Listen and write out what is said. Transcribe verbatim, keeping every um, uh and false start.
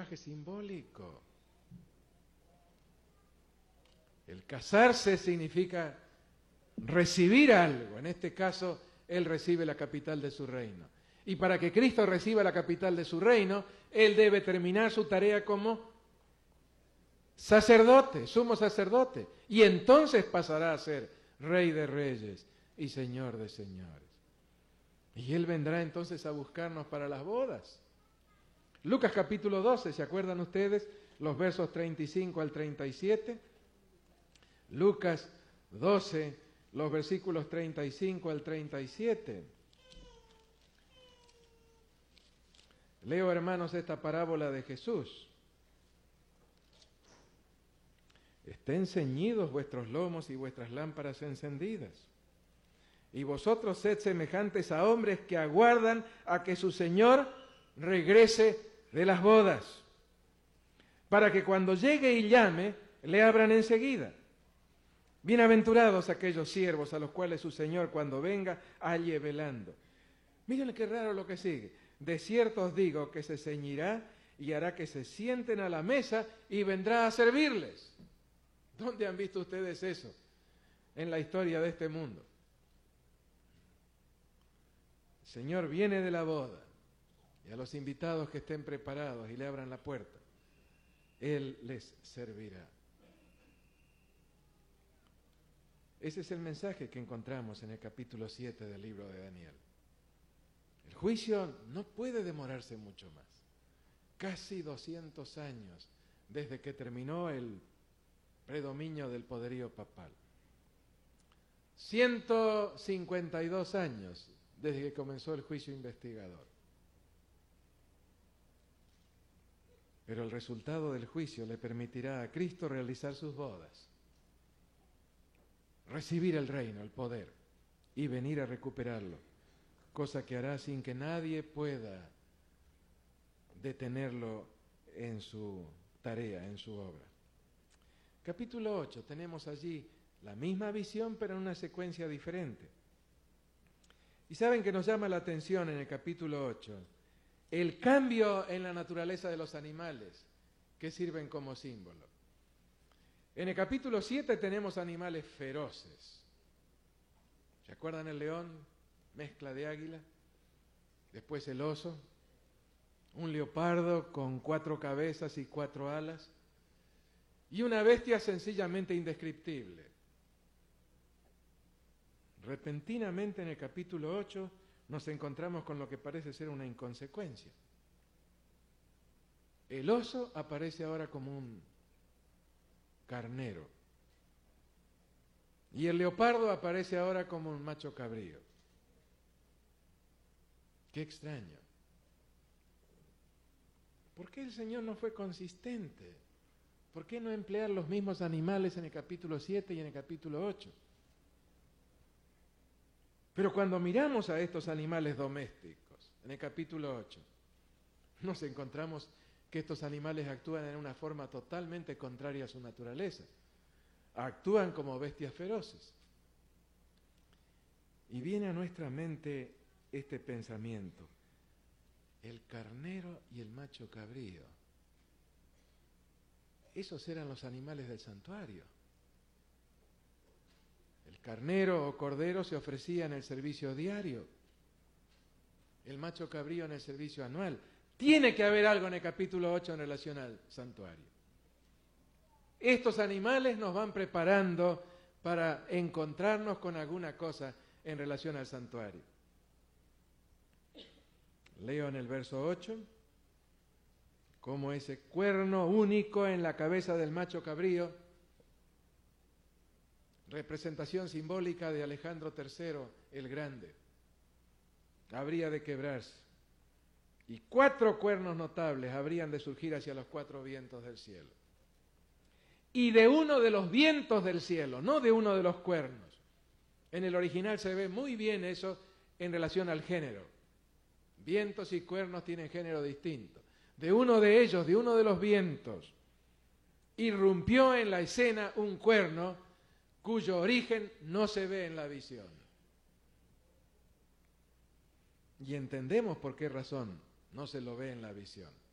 lenguaje simbólico. El casarse significa recibir algo. En este caso, Él recibe la capital de su reino. Y para que Cristo reciba la capital de su reino, Él debe terminar su tarea como sacerdote, sumo sacerdote. Y entonces pasará a ser Rey de reyes y Señor de señores. Y Él vendrá entonces a buscarnos para las bodas. Lucas capítulo doce, ¿se acuerdan ustedes? Los versos treinta y cinco al treinta y siete. Lucas doce, los versículos treinta y cinco al treinta y siete. Leo, hermanos, esta parábola de Jesús. Estén ceñidos vuestros lomos y vuestras lámparas encendidas. Y vosotros sed semejantes a hombres que aguardan a que su Señor regrese de las bodas, para que cuando llegue y llame, le abran enseguida. Bienaventurados aquellos siervos a los cuales su Señor cuando venga halle velando. Miren qué raro lo que sigue. De cierto os digo que se ceñirá y hará que se sienten a la mesa y vendrá a servirles. ¿Dónde han visto ustedes eso en la historia de este mundo? El Señor viene de la boda y a los invitados que estén preparados y le abran la puerta, Él les servirá. Ese es el mensaje que encontramos en el capítulo siete del libro de Daniel. El juicio no puede demorarse mucho más. Casi doscientos años desde que terminó el predominio del poderío papal. ciento cincuenta y dos años desde que comenzó el juicio investigador. Pero el resultado del juicio le permitirá a Cristo realizar sus bodas, recibir el reino, el poder, y venir a recuperarlo, cosa que hará sin que nadie pueda detenerlo en su tarea, en su obra. Capítulo ocho, tenemos allí la misma visión, pero en una secuencia diferente. Y saben que nos llama la atención en el capítulo ocho el cambio en la naturaleza de los animales que sirven como símbolo. En el capítulo siete tenemos animales feroces. ¿Se acuerdan el león? Mezcla de águila. Después el oso. Un leopardo con cuatro cabezas y cuatro alas. Y una bestia sencillamente indescriptible. Repentinamente en el capítulo ocho nos encontramos con lo que parece ser una inconsecuencia. El oso aparece ahora como un carnero. Y el leopardo aparece ahora como un macho cabrío. Qué extraño. ¿Por qué el Señor no fue consistente? ¿Por qué no emplear los mismos animales en el capítulo siete y en el capítulo ocho? Pero cuando miramos a estos animales domésticos, en el capítulo ocho, nos encontramos que estos animales actúan en una forma totalmente contraria a su naturaleza. Actúan como bestias feroces. Y viene a nuestra mente este pensamiento: el carnero y el macho cabrío. Esos eran los animales del santuario. El carnero o cordero se ofrecía en el servicio diario. El macho cabrío en el servicio anual. Tiene que haber algo en el capítulo ocho en relación al santuario. Estos animales nos van preparando para encontrarnos con alguna cosa en relación al santuario. Leo en el verso ocho, como ese cuerno único en la cabeza del macho cabrío, representación simbólica de Alejandro tercero el Grande, habría de quebrarse. Y cuatro cuernos notables habrían de surgir hacia los cuatro vientos del cielo. Y de uno de los vientos del cielo, no de uno de los cuernos. En el original se ve muy bien eso en relación al género. Vientos y cuernos tienen género distinto. De uno de ellos, de uno de los vientos, irrumpió en la escena un cuerno cuyo origen no se ve en la visión. Y entendemos por qué razón no se lo ve en la visión.